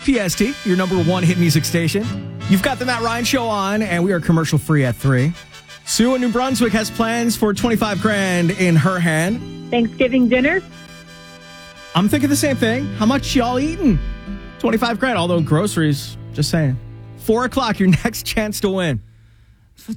WPST, your number one hit music station. You've got the Matt Ryan Show on, and we are commercial free at 3. Sue in New Brunswick has plans for $25,000 in her hand. Thanksgiving dinner. I'm thinking the same thing. How much y'all eating? $25,000, although groceries, just saying. 4 o'clock, your next chance to win.